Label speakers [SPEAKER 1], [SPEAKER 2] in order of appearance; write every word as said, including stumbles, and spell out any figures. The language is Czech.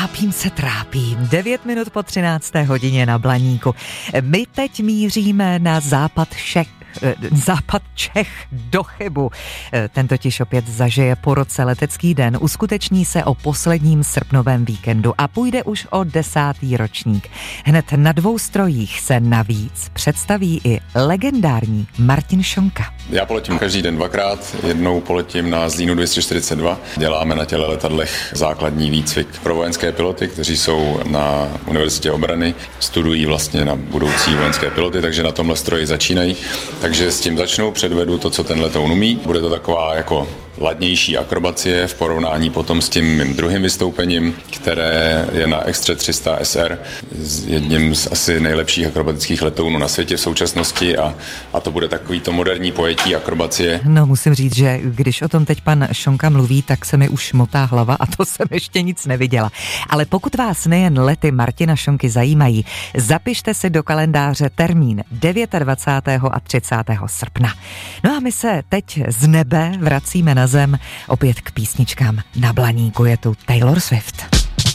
[SPEAKER 1] Trápím se, trápím. Devět minut po třinácté hodině na Blaníku. My teď míříme na západ Čech. Západ Čech do Chebu. Ten totiž opět zažije po roce letecký den. Uskuteční se o posledním srpnovém víkendu a půjde už o desátý ročník. Hned na dvou strojích se navíc představí i legendární Martin Šonka.
[SPEAKER 2] Já poletím každý den dvakrát. Jednou poletím na Zlínu dvě stě čtyřicet dva. Děláme na těle letadlech základní výcvik pro vojenské piloty, kteří jsou na Univerzitě obrany, studují vlastně na budoucí vojenské piloty, takže na tomhle stroji začínají. Takže s tím začnu, předvedu to, co ten letoun umí. Bude to taková jako ladnější akrobacie v porovnání potom s tím mým druhým vystoupením, které je na Extra tři sta S R, s jedním z asi nejlepších akrobatických letounů na světě v současnosti a, a to bude takový to moderní pojetí akrobacie.
[SPEAKER 1] No musím říct, že když o tom teď pan Šonka mluví, tak se mi už motá hlava a to jsem ještě nic neviděla. Ale pokud vás nejen lety Martina Šonky zajímají, zapište si do kalendáře termín dvacátého devátého a třicátého srpna. No a my se teď z nebe vracíme na zem opět k písničkám na Blaníku. Je tu Taylor Swift.